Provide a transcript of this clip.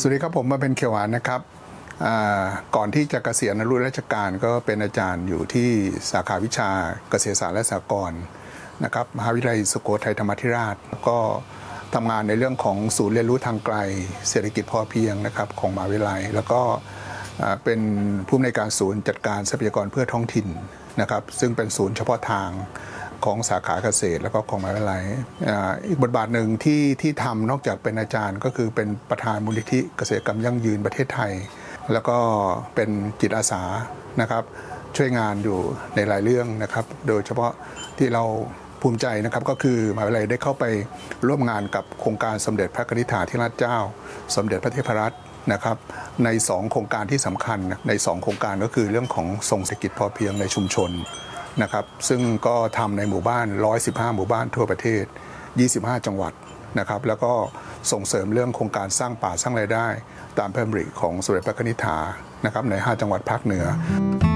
สวัสดีครับผมมาเป็นเขียวหวานนะครับก่อนที่จะเกษียณอายุราชการก็เป็นอาจารย์อยู่ที่สาขาวิชาเกษตรศาสตร์และสหกรณ์นะครับมหาวิทยาลัยสุโขทัยธรรมาธิราชก็ทำงานในเรื่องของศูนย์เรียนรู้ทางไกลเศรษฐกิจพอเพียงนะครับของมหาวิทยาลัยแล้วก็เป็นผู้อำนวยการศูนย์จัดการทรัพยากรเพื่อท้องถิ่นนะครับซึ่งเป็นศูนย์เฉพาะทางของสาขาเกษตรแล้วก็ของมหาวิทยาลัยอีกบทบาทหนึ่งที่ทำนอกจากเป็นอาจารย์ก็คือเป็นประธานมูลนิธิเกษตรกรรมยั่งยืนประเทศไทยแล้วก็เป็นจิตอาสานะครับช่วยงานอยู่ในหลายเรื่องนะครับโดยเฉพาะที่เราภูมิใจนะครับก็คือมหาวิทยาลัยได้เข้าไปร่วมงานกับโครงการสมเด็จพระกนิษฐาธิราชเจ้าสมเด็จพระเทพรัตน์นะครับใน2โครงการที่สำคัญใน2โครงการก็คือเรื่องของส่งเศรษฐกิจพอเพียงในชุมชนนะครับซึ่งก็ทำในหมู่บ้าน115หมู่บ้านทั่วประเทศ25จังหวัดนะครับแล้วก็ส่งเสริมเรื่องโครงการสร้างป่าสร้างรายได้ตามพระดำริของสมเด็จพระกนิษฐานะครับใน5จังหวัดภาคเหนือ